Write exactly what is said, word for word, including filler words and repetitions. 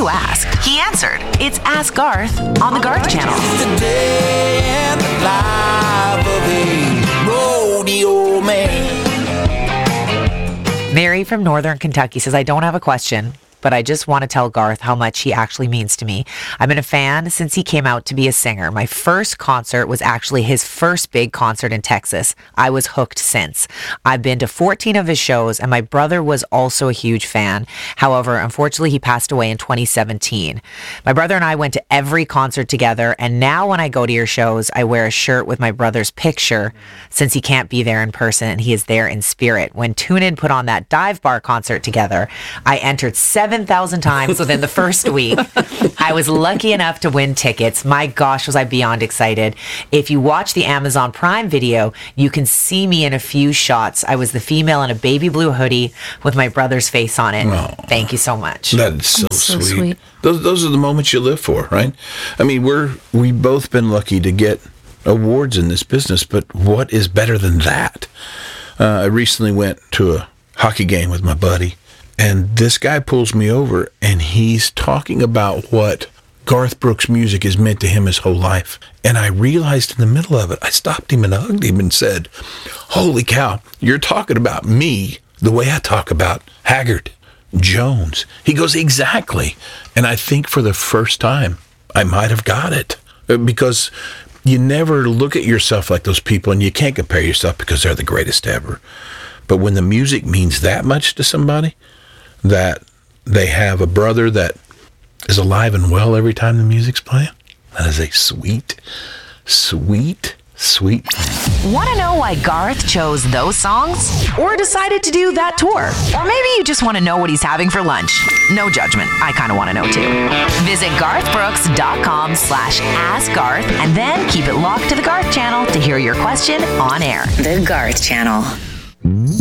you ask. He answered. It's Ask Garth on the Garth Channel. The day and the life of a rodeo man. Mary from Northern Kentucky says, I don't have a question, but I just want to tell Garth how much he actually means to me. I've been a fan since he came out to be a singer. My first concert was actually his first big concert in Texas. I was hooked since. I've been to fourteen of his shows, and my brother was also a huge fan. However, unfortunately, he passed away in twenty seventeen. My brother and I went to every concert together, and now when I go to your shows, I wear a shirt with my brother's picture since he can't be there in person and he is there in spirit. When TuneIn put on that dive bar concert together, I entered seven seven thousand times within the first week. I was lucky enough to win tickets. My gosh, was I beyond excited. If you watch the Amazon Prime video, you can see me in a few shots. I was the female in a baby blue hoodie with my brother's face on it. Oh, thank you so much. That is so, so sweet. sweet. Those those are the moments you live for, right? I mean, we're we've both been lucky to get awards in this business, but what is better than that? Uh, I recently went to a hockey game with my buddy, and this guy pulls me over, and he's talking about what Garth Brooks music has meant to him his whole life. And I realized in the middle of it, I stopped him and hugged him and said, holy cow, you're talking about me the way I talk about Haggard, Jones. He goes, exactly. And I think for the first time, I might have got it. Because you never look at yourself like those people, and you can't compare yourself because they're the greatest ever. But when the music means that much to somebody, that they have a brother that is alive and well every time the music's playing, that is a sweet, sweet, sweet thing. Want to know why Garth chose those songs? Or decided to do that tour? Or maybe you just want to know what he's having for lunch? No judgment. I kind of want to know too. Visit garthbrooks.com slash ask Garth and then keep it locked to the Garth Channel to hear your question on air. The Garth Channel.